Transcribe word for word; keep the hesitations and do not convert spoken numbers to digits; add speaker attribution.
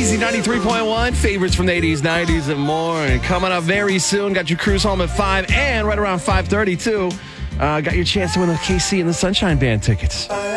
Speaker 1: Easy ninety-three point one, favorites from the eighties, nineties, and more. And coming up very soon, got your cruise home at five and right around five thirty, too. Uh, got your chance to win the K C and the Sunshine Band tickets.